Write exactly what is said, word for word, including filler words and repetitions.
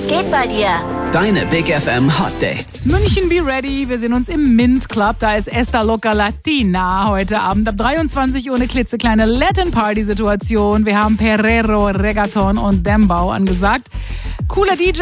Was geht bei dir? Deine Big F M Hot Dates. München, be ready. Wir sehen uns im Mint Club. Da ist Esta Loca Latina heute Abend ab dreiundzwanzig Uhr eine klitzekleine Latin Party Situation. Wir haben Perrero, Reggaeton und Dembau angesagt. Cooler D J.